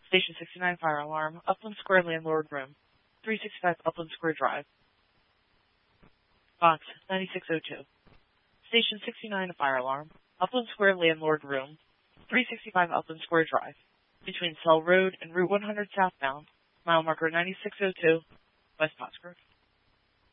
Station 69 fire alarm, Upland Square landlord room, 365 Upland Square Drive. Box 9602. Station 69 fire alarm, Upland Square landlord room, 365 Upland Square Drive, between Cell Road and Route 100 southbound, mile marker 9602, West Pottsgrove.